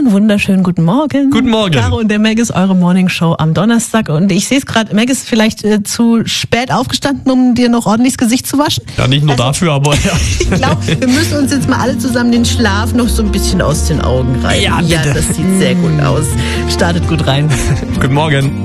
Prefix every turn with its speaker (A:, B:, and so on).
A: Einen wunderschönen guten Morgen.
B: Guten Morgen.
A: Caro und der Meg ist eure Morningshow am Donnerstag. Und ich sehe es gerade, Meg ist vielleicht zu spät aufgestanden, um dir noch ordentlich das Gesicht zu waschen.
B: Ja, nicht nur dafür, aber ja.
A: Ich glaube, wir müssen uns jetzt mal alle zusammen den Schlaf noch so ein bisschen aus den Augen reiben.
B: Ja, bitte.
A: Ja, das sieht sehr gut aus. Startet gut rein.
B: Guten Morgen.